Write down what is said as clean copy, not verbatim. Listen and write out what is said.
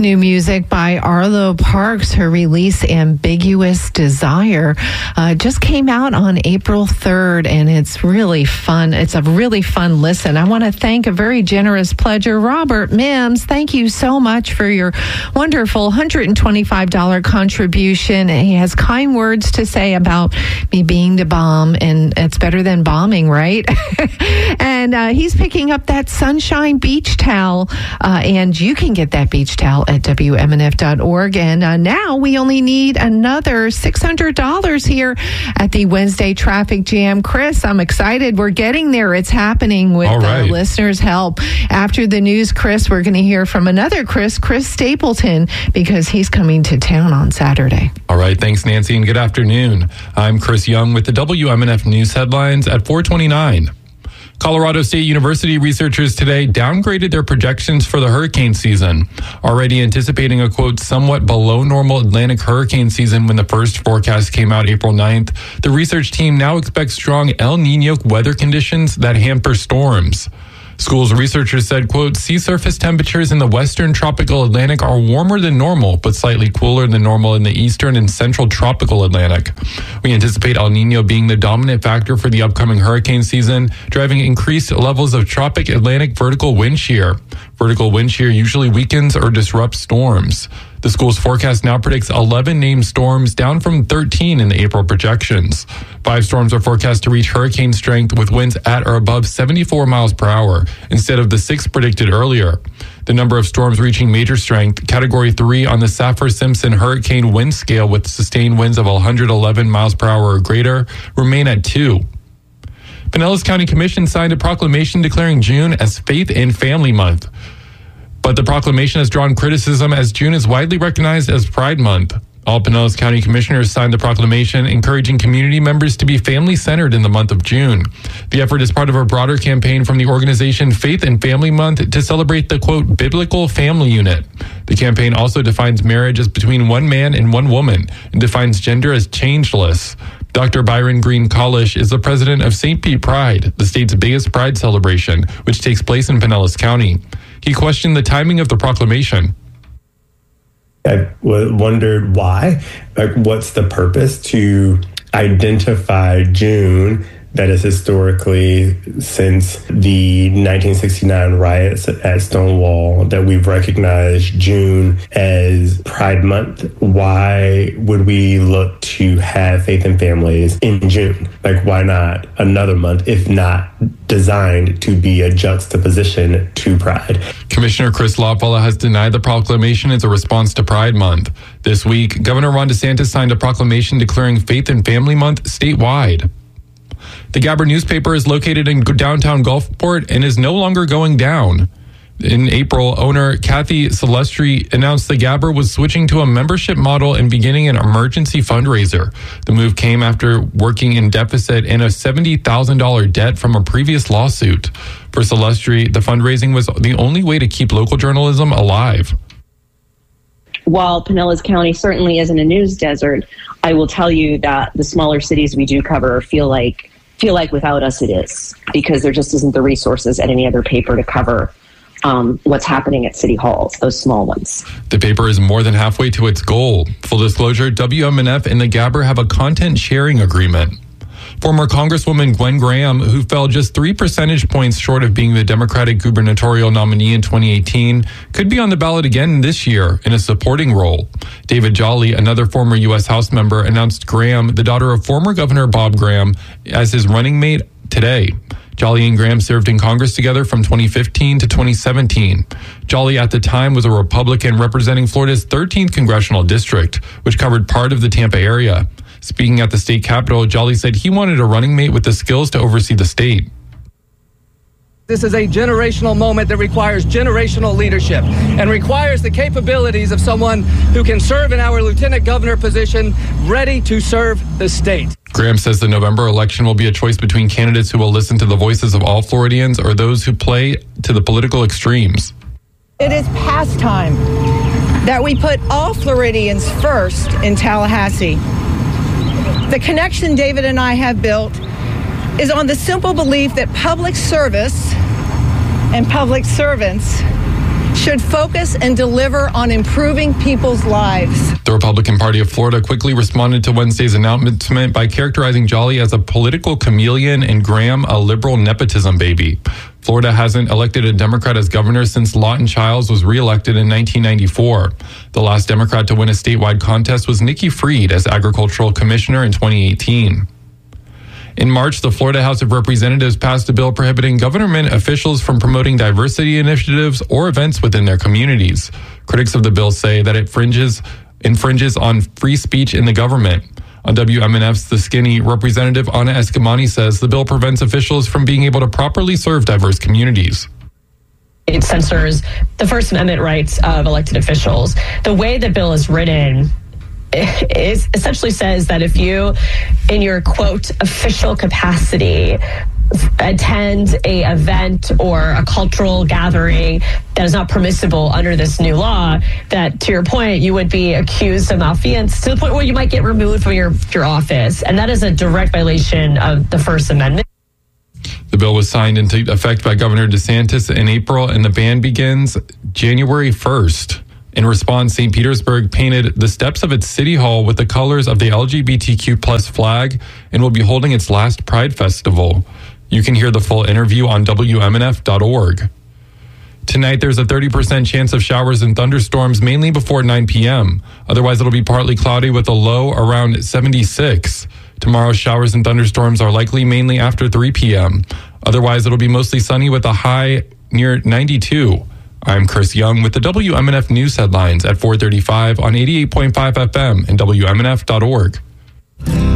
New music by Arlo Parks. Her release, Ambiguous Desire, just came out on April 3rd, and it's really fun. It's a really fun listen. I want to thank a very generous pledger, Robert Mims. Thank you so much for your wonderful $125 contribution. He has kind words to say about me being the bomb, and it's better than bombing, right? And he's picking up that Sunshine Beach Towel, and you can get that beach towel at WMNF.org. And now we only need another $600 here at the Wednesday Traffic Jam. Chris, I'm excited. We're getting there. It's happening with the listeners' help. After the news, Chris, we're going to hear from another Chris Stapleton, because he's coming to town on Saturday. All right. Thanks, Nancy, and good afternoon. I'm Chris Young with the WMNF News headlines at 4:29. Colorado State University researchers today downgraded their projections for the hurricane season, already anticipating a, quote, somewhat below normal Atlantic hurricane season when the first forecast came out April 9th. The research team now expects strong El Nino weather conditions that hamper storms. School's researchers said, quote, sea surface temperatures in the western tropical Atlantic are warmer than normal, but slightly cooler than normal in the eastern and central tropical Atlantic. We anticipate El Nino being the dominant factor for the upcoming hurricane season, driving increased levels of tropic Atlantic vertical wind shear. Vertical wind shear usually weakens or disrupts storms. The school's forecast now predicts 11 named storms, down from 13 in the April projections. 5 storms are forecast to reach hurricane strength with winds at or above 74 miles per hour, instead of the 6 predicted earlier. The number of storms reaching major strength, Category 3 on the Saffir-Simpson hurricane wind scale with sustained winds of 111 miles per hour or greater, remain at 2. Pinellas County Commission signed a proclamation declaring June as Faith and Family Month. But the proclamation has drawn criticism, as June is widely recognized as Pride Month. All Pinellas County commissioners signed the proclamation, encouraging community members to be family-centered in the month of June. The effort is part of a broader campaign from the organization Faith and Family Month to celebrate the, quote, biblical family unit. The campaign also defines marriage as between one man and one woman, and defines gender as changeless. Dr. Byron Green Collish is the president of St. Pete Pride, the state's biggest pride celebration, which takes place in Pinellas County. He questioned the timing of the proclamation. I wondered why. Like, what's the purpose to identify June, that is historically, since the 1969 riots at Stonewall, that we've recognized June as Pride Month? Why would we look to have Faith and Families in June? Like, why not another month, if not designed to be a juxtaposition to Pride? Commissioner Chris Lawfella has denied the proclamation as a response to Pride Month. This week, Governor Ron DeSantis signed a proclamation declaring Faith and Family Month statewide. The Gabber newspaper is located in downtown Gulfport and is no longer going down. In April, owner Kathy Celestri announced the Gabber was switching to a membership model and beginning an emergency fundraiser. The move came after working in deficit and a $70,000 debt from a previous lawsuit. For Celestri, the fundraising was the only way to keep local journalism alive. While Pinellas County certainly isn't a news desert, I will tell you that the smaller cities we do cover feel like without us it is, because there just isn't the resources at any other paper to cover what's happening at city halls, those small ones. The paper is more than halfway to its goal. Full disclosure, WMNF and the Gabber have a content sharing agreement. Former Congresswoman Gwen Graham, who fell just 3 percentage points short of being the Democratic gubernatorial nominee in 2018, could be on the ballot again this year in a supporting role. David Jolly, another former U.S. House member, announced Graham, the daughter of former Governor Bob Graham, as his running mate today. Jolly and Graham served in Congress together from 2015 to 2017. Jolly at the time was a Republican representing Florida's 13th congressional district, which covered part of the Tampa area. Speaking at the state capitol, Jolly said he wanted a running mate with the skills to oversee the state. This is a generational moment that requires generational leadership and requires the capabilities of someone who can serve in our lieutenant governor position, ready to serve the state. Graham says the November election will be a choice between candidates who will listen to the voices of all Floridians or those who play to the political extremes. It is past time that we put all Floridians first in Tallahassee. The connection David and I have built is on the simple belief that public service and public servants should focus and deliver on improving people's lives. The Republican Party of Florida quickly responded to Wednesday's announcement by characterizing Jolly as a political chameleon and Graham a liberal nepotism baby. Florida hasn't elected a Democrat as governor since Lawton Chiles was reelected in 1994. The last Democrat to win a statewide contest was Nikki Fried as agricultural commissioner in 2018. In March, the Florida House of Representatives passed a bill prohibiting government officials from promoting diversity initiatives or events within their communities. Critics of the bill say that it infringes on free speech in the government. On WMNF's The Skinny, Representative Ana Escamani says the bill prevents officials from being able to properly serve diverse communities. It censors the First Amendment rights of elected officials. The way the bill is written is essentially says that if you, in your quote, official capacity, attend a event or a cultural gathering that is not permissible under this new law, that, to your point, you would be accused of malfeasance to the point where you might get removed from your office. And that is a direct violation of the First Amendment. The bill was signed into effect by Governor DeSantis in April, and the ban begins January 1st. In response, St. Petersburg painted the steps of its city hall with the colors of the LGBTQ plus flag and will be holding its last Pride Festival. You can hear the full interview on WMNF.org. Tonight, there's a 30% chance of showers and thunderstorms, mainly before 9 p.m. Otherwise, it'll be partly cloudy with a low around 76. Tomorrow, showers and thunderstorms are likely mainly after 3 p.m. Otherwise, it'll be mostly sunny with a high near 92. I'm Chris Young with the WMNF News Headlines at 4:35 on 88.5 FM and WMNF.org.